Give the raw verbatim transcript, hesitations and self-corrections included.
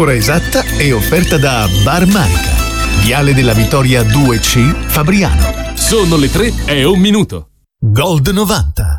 L'ora esatta è offerta da Bar Manica, Viale della Vittoria due C, Fabriano. Sono le tre e un minuto. Gold novanta.